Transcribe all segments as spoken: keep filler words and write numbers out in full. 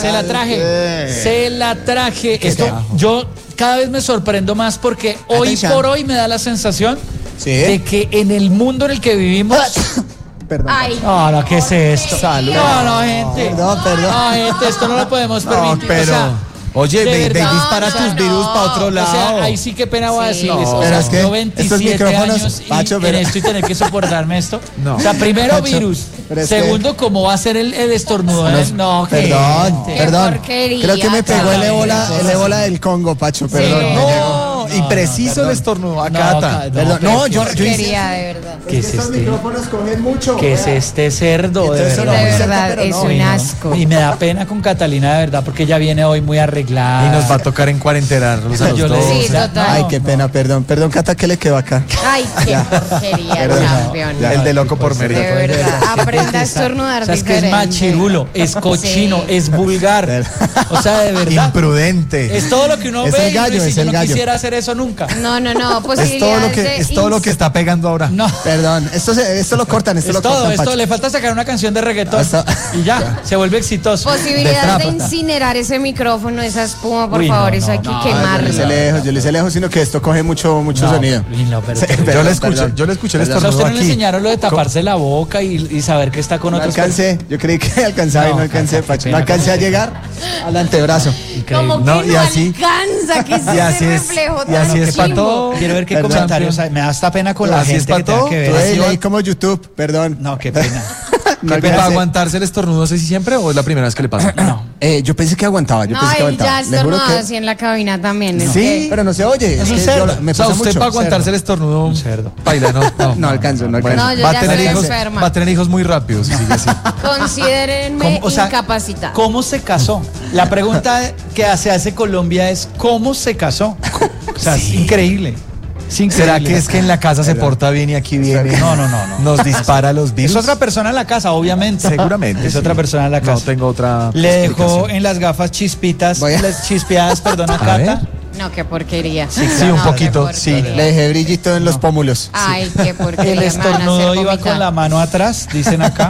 Se la traje. Se la traje. Esto, yo cada vez me sorprendo más porque hoy Atención. por hoy me da la sensación ¿Sí? de que en el mundo en el que vivimos... Perdón. Ay, No, no, ¿qué es esto? Salud. No, no, gente. Perdón, perdón. No, gente, esto no lo podemos permitir. No, pero... O sea, Oye, de ve, ve y verdad, dispara o sea, tus virus no. para otro O lado. sea, ahí sí que pena voy a Sí. decirles. No. O Pero sea, es que yo estos veintisiete micrófonos, años y Pacho, en pero- esto y tener que soportarme esto. No. O sea, primero Pacho, virus. pero es que- Segundo, ¿cómo va a ser el, el estornudo? ¿eh? No, que- Perdón, Qué perdón. porquería, Creo que me pegó el Cata. ébola, el ébola del Congo, Pacho, perdón. Sí. me llegó. No, y preciso el estornudo. A Cata. Cata, Perdón, pero no, ¿qué- yo, yo hice... porquería, de verdad. ¿Qué es Estos este? micrófonos cogen mucho. ¿Qué es vea. este cerdo? De Entonces, De no, verdad. muy cerca, verdad, pero es no. un Uy, no. asco. Y me da pena con Catalina, de verdad, porque ella viene hoy muy arreglada. Y nos va a tocar en cuarentenarlos a los Yo le dos. Sí, o sea, total. Ay, no, qué no. pena, perdón. Perdón, Cata, ¿qué le quedó acá? Ay, qué porquería, Perdón. campeón. Ya. El de loco por Pues, De mérito. verdad, aprenda a estornudar O sea, es que es diferente. machirulo, es cochino, Sí. es vulgar. O sea, de verdad. Imprudente. Es todo lo que uno Es ve el y uno gallo, dice, es yo el no gallo. quisiera hacer eso nunca. No, no, no, Es todo posibilidades lo que de es todo lo que está pegando ahora. No. Perdón, esto, se, esto lo cortan, esto Es lo todo, cortan, es Pacho. todo. Le falta sacar una canción de reggaetón Hasta- y ya, se vuelve exitoso. Posibilidades de, De trap. incinerar ese micrófono, esa espuma, por Uy, favor, no, eso no, hay que no, Ay, yo le hice quemarlo. lejos, yo le hice lejos, sino que esto coge mucho, mucho No, sonido. uy, no, pero- Sí, pero- Yo perdón, le escuché, perdón. yo le escuché el O sea, a estornudo usted no le aquí. enseñaron lo de taparse la boca y, y saber que está con No otros. alcancé, yo creí que alcanzaba y No, no alcancé, Cata, Pacho. qué No pena alcancé a con usted. llegar al antebrazo. Increíble. Como que No, no, y así- alcanza, que es y así ese es- reflejo y tan así es para chimbo. todo. Quiero ver qué Perdón. comentarios hay. Me da hasta pena con la Así es gente pa' que tenga todo. que ver. Tú Ey, sí, leí va- como YouTube, perdón. No, qué pena. No ¿Qué pena alcancé. aguantarse el estornudo así siempre o es la primera vez que le pasa? No. Eh, yo pensé que aguantaba, yo No, pensé que él aguantaba. ya Le juro estornudó que... así en la cabina también. es Sí, que- pero no se oye. Es Es un que cerdo. yo- me O sea, pasa usted mucho. para aguantarse el estornudo, Un cerdo. baila, no, no, No alcanzo, no Bueno, alcanzo. No, yo va a ya tener estoy hijos, enferma. va a tener hijos muy rápidos, si sigue así. Considérenme ¿Cómo- o sea, incapacitada. ¿Cómo se casó? La pregunta que se hace Colombia es ¿cómo se casó? O sea, es increíble. Es increíble. ¿Será que es que en la casa se porta bien y aquí viene? No, no, no, no. Nos dispara los virus. Es otra persona en la casa, obviamente. Seguramente. Es sí. otra persona en la casa. No tengo otra. Le dejó explicación. en las gafas chispitas, Voy a- las chispeadas, perdón, a A Cata. ver. No, qué porquería. Sí, No, un qué poquito, sí. porquería. Le dejé brillito en los pómulos. Ay, qué porquería. El me van a hacer estornudo iba vomitar. con la mano atrás, dicen acá.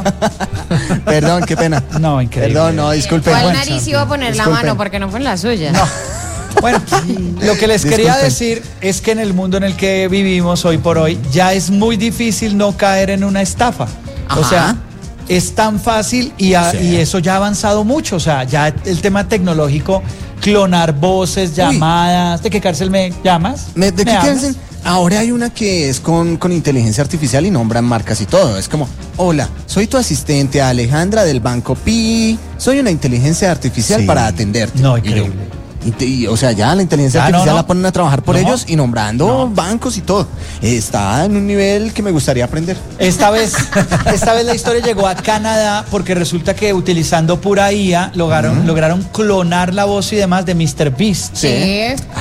Perdón, qué pena. No, increíble. Perdón, no, disculpen. ¿Cuál Bueno, nariz iba a poner la disculpen. mano? Porque no fue en la suya. No. Bueno, lo que les quería Disculpen. decir es que en el mundo en el que vivimos hoy por hoy ya es muy difícil no caer en una estafa. O Ajá. sea, es tan fácil y, a- Sí. y eso ya ha avanzado mucho. O sea, ya el tema tecnológico, clonar voces, llamadas. ¿De qué cárcel me llamas? Me- ¿De ¿Me qué amas? cárcel? Ahora hay una que es con, con inteligencia artificial y nombran marcas y todo. Es como, hola, soy tu asistente Alejandra del Banco Pi. Soy una inteligencia artificial Sí. para atenderte. No, Y yo, increíble. y te- y, o sea, ya la inteligencia Ah, no, artificial no. la ponen a trabajar por No. ellos y nombrando No. bancos y todo. Está en un nivel que me gustaría aprender. Esta vez, esta vez la historia llegó a Canadá porque resulta que utilizando pura I A lograron, lograron clonar la voz y demás de míster Beast. Sí.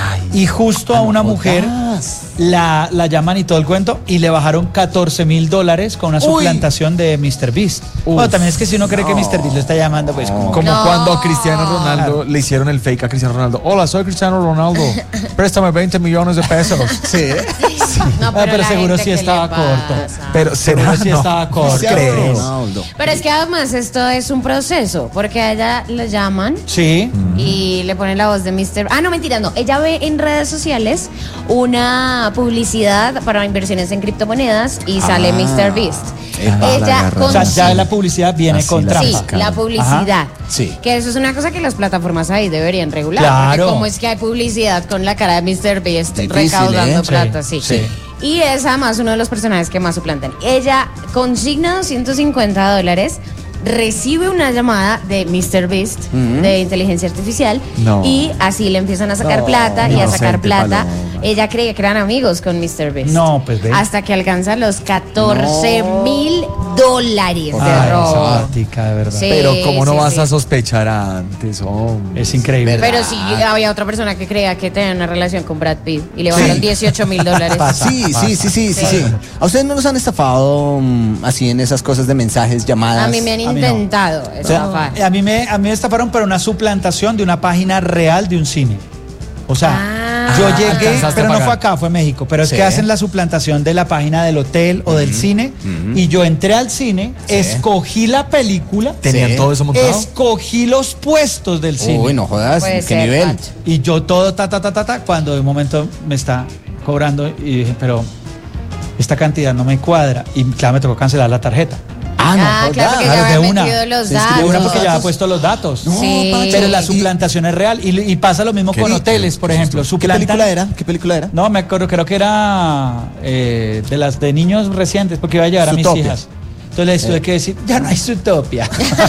Y justo a una mujer jodas. la, la llaman y todo el cuento y le bajaron catorce mil dólares con una Uy. suplantación de míster Beast. Bueno, también es que si uno cree que míster Beast lo está llamando, pues como... Como No. cuando a Cristiano Ronaldo le hicieron el fake a Cristiano Ronaldo. Hola, soy Cristiano Ronaldo. Préstame veinte millones de pesos. Sí. No, Ah, pero la seguro gente, sí ¿qué estaba le corto. pasa? Pero Seguro será sí no. estaba corto. Cristiano crees? Ronaldo. Pero es que además esto es un proceso, porque a ella le llaman Sí. y le ponen la voz de míster Ah, no, mentira, no. Ella ve en redes sociales una publicidad para inversiones en criptomonedas y sale míster Beast. Epa, la Ella agarró. O sea, con ya la publicidad viene Así con la Sí, trampa. la publicidad. Ajá. Sí. Que eso es una cosa que las plataformas ahí deberían regular. Claro. Porque como es que hay publicidad con la cara de míster Beast Difícil, recaudando ¿eh? plata, Sí, sí. sí. Y es además uno de los personajes que más suplantan. Ella consigna doscientos cincuenta dólares, recibe una llamada de míster Beast, Ujú. de inteligencia artificial, No. y así le empiezan a sacar No, plata y a sacar inocente plata. paloma. Ella creía que eran amigos con míster Beast. No, pues ve. Hasta que alcanza los catorce mil dólares de Ay, robo. esa tica, de verdad. Sí. Pero ¿cómo no sí, vas sí. a sospechar antes, hombre? Es increíble. Pero sí, había otra persona que creía que tenía una relación con Brad Pitt y le bajaron Sí. dieciocho mil dólares. Pasa. Sí, sí, sí, sí, sí, Sí. sí. ¿A ustedes no los han estafado mm, así en esas cosas de mensajes, llamadas? A mí me han A mí no. intentado O sea, estafar. a mí me a mí me estafaron para una suplantación de una página real de un cine. O sea, Ah. Yo llegué, Alcanzaste a pero no pagar. fue acá, fue México. Pero es Sí. que hacen la suplantación de la página del hotel o del cine. Y yo entré al cine, escogí la película, ¿Tenían Sí. todo eso montado? escogí los puestos del cine. Uy, no jodas, Puede ¿qué ser, nivel? Pacho. Y yo todo ta ta ta ta ta cuando de un momento me está cobrando y dije, pero esta cantidad no me cuadra. Y claro, me tocó cancelar la tarjeta. Ah, no Ah, jodas. claro, porque Claro, ya de había una. metido los Se escribe De una datos. porque ya ha puesto los datos. No, Sí. Pacho. Pero la Y- suplantación es real. Y, y pasa lo mismo ¿Qué? con hoteles, por ejemplo. ¿Qué Suplantan- película era? ¿Qué película era? No, me acuerdo, creo que era eh, de las de niños recientes, porque iba a llevar a mis Zootopia. hijas. Entonces les tuve que decir, ya no hay Zootopia.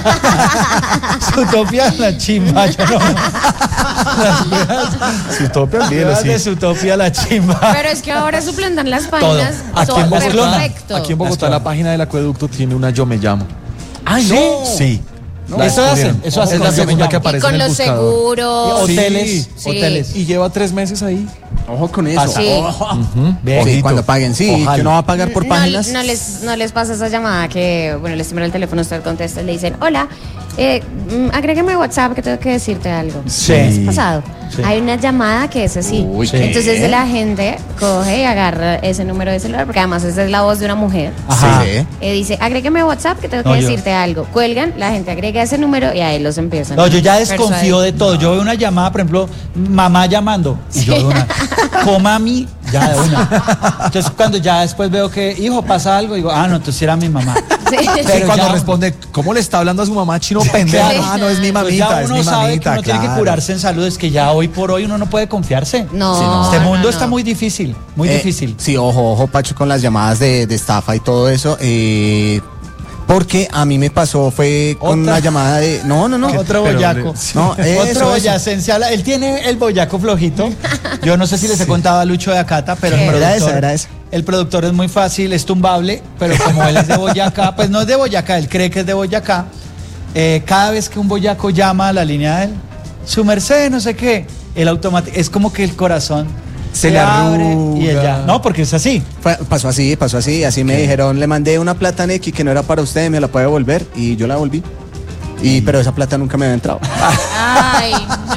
Zootopia es la chimba, yo no. Las weas- Zootopia, las olvídelo, weas sí. de Zootopia la chimba. Pero es que ahora suplantan las páginas. Aquí Todo en Bogotá, perfecto. aquí en Bogotá Las la página del acueducto tiene una Yo Me Llamo. Ay, ¿Sí? Sí. No, La eso descubrieron. hacen, eso hacen Es la con Yo Me segunda Llamo. que Y aparece con en el los buscador. seguros. Hoteles, Sí. hoteles. Y lleva tres meses ahí. Ojo con eso. Pasa. Sí. Ojo. Ve. Sí, Ojito. cuando paguen, sí, Ojalá. que no va a pagar por No- páginas. No, les, no les pasa esa llamada que, bueno, les timbra el teléfono, usted contesta y le dicen, hola, eh, mm, agrégame WhatsApp que tengo que decirte algo. Sí. ¿Les ha pasado? Sí. Hay una llamada que es así. Uy, Sí. Entonces la gente coge y agarra ese número de celular, porque además esa es la voz de una mujer. Ajá. Sí. Y dice, agrégame WhatsApp que tengo que No, yo- decirte algo. Cuelgan, la gente agrega ese número y ahí los empiezan. No, yo ya a desconfío persuadir. de todo. Yo veo una llamada, por ejemplo, mamá llamando. Y yo veo una. O mami, ya de una. Entonces, cuando ya después veo que, hijo, pasa algo, digo, ah, no, entonces era mi mamá. Sí. Sí, Pero cuando ya- responde, ¿cómo le está hablando a su mamá chino pendejo? Claro. Ah, no, es mi Pues mamita, ya es uno mi sabe mamita, que uno tiene que claro. curarse en salud. Es que ya hoy por hoy uno no puede confiarse. No, Sí, Este no, mundo no. está muy difícil, muy Eh, difícil. Sí, ojo, ojo, Pacho, con las llamadas de, de estafa y todo eso. eh, porque a mí me pasó, fue con Otra. una llamada de. No, no, no. Otro pero boyaco. le- No, Otro eso, eso. boyacense. habla- Él tiene el boyaco flojito. Yo no sé si les he contado a Lucho de Acata, pero el ¿Qué? productor, Era esa, era esa. el productor es muy fácil, es tumbable, pero como él es de Boyacá, pues no es de Boyacá, él cree que es de Boyacá. eh, cada vez que un boyaco llama a la línea de él, su merced, no sé qué, el automático, es como que el corazón Se le arruga. y ella. No, porque es así. Fue- pasó así, pasó así. Así me dijeron, le mandé una plata a Neki que no era para usted, me la puede devolver. Y yo la volví. Y, pero esa plata nunca me había entrado. Ay,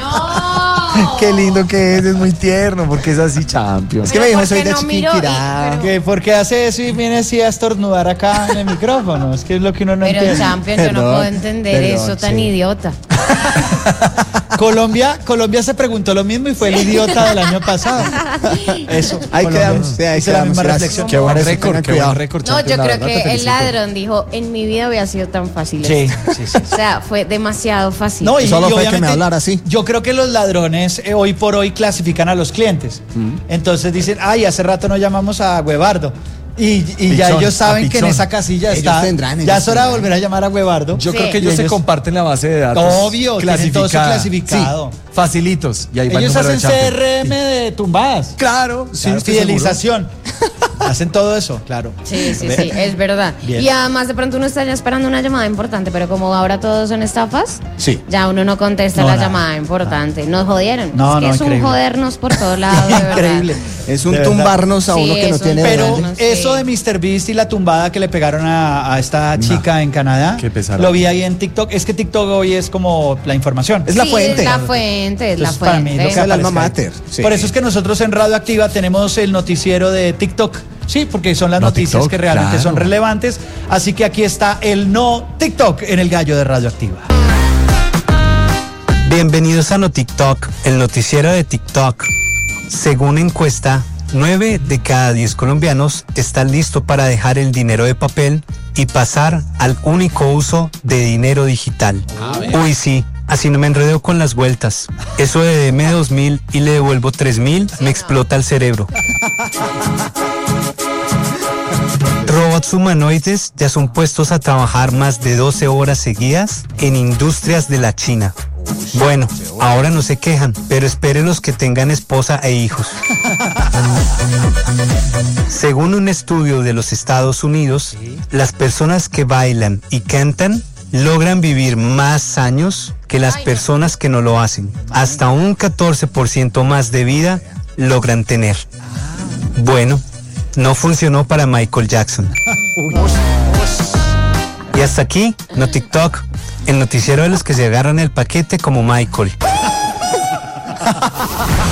no. Qué lindo que es, es muy tierno, porque es así, champion. Es que Pero me dijo, ¿por soy qué de no miró? Chiquinquirá. Y- pero- Que porque hace eso y viene así a estornudar acá en el micrófono. Es que es lo que uno no Pero entiende. Champion, yo no Perdón, puedo entender perdón, eso tan sí. idiota. Colombia, Colombia se preguntó lo mismo y fue el idiota del año pasado. Eso. Ahí Colombia. quedamos, sí, ahí Hice la quedamos, misma gracias. reflexión. Qué buen Por eso récord, tengan qué cuidado. buen récord, No, champion, yo la creo verdad, te que el felicito. ladrón dijo, en mi vida había sido tan fácil. Sí, esto". sí, sí. O sea, fue demasiado fácil. No, y, Solo y fue que me obviamente, hablara así. Yo creo que los ladrones eh, hoy por hoy clasifican a los clientes. Entonces dicen, ay, hace rato no llamamos a Huevardo. Y, y ya Pichón, ellos a saben que en pichón. esa casilla Ellos está. tendrán, ya ellos es hora de tendrán. volver a llamar a Huevardo. Yo Sí. creo que ellos, Y se ellos- comparten la base de datos. Obvio, tienen todo eso clasificada. clasificado. Sí, facilitos. Y ahí va Ellos el número hacen de C champion. R M de tumbadas. Claro, sí, Claro, estoy fidelización. Hacen todo eso, claro. Sí, sí, Ve. sí, es verdad. Bien. Y además de pronto uno está ya esperando una llamada importante, pero como ahora todos son estafas, Sí. ya uno no contesta No, la nada, llamada importante. Nos jodieron. No, es que no, es un increíble. jodernos por todos lados, de verdad. Increíble. Es un De verdad. tumbarnos a Sí, uno que no es un tiene. Pero Bueno, dónde. sí. eso de míster Beast y la tumbada que le pegaron a, a esta chica en Canadá, Qué pesar. lo vi ahí en TikTok. Es que TikTok hoy es como la información. Es la Sí, fuente. Es la fuente, es la Entonces, para mí, fuente. lo que el alma aparezca ahí. mater, sí. Por eso es que nosotros en Radio Activa tenemos el noticiero de TikTok. Sí, porque son las No, noticias TikTok, que realmente claro. son relevantes. Así que aquí está el no TikTok en el gallo de Radio Activa. Bienvenidos a No TikTok, el noticiero de TikTok. Según encuesta, nueve de cada diez colombianos están listos para dejar el dinero de papel y pasar al único uso de dinero digital. Uy, sí, así no me enredo con las vueltas. Eso de deme dos mil y le devuelvo tres mil me explota el cerebro. Robots humanoides ya son puestos a trabajar más de doce horas seguidas en industrias de la China. Bueno, ahora no se quejan, pero esperen los que tengan esposa e hijos. Según un estudio de los Estados Unidos, las personas que bailan y cantan logran vivir más años que las personas que no lo hacen. Hasta un catorce por ciento más de vida logran tener. Bueno, no funcionó para Michael Jackson. Y hasta aquí, No TikTok, el noticiero de los que se agarran el paquete como Michael.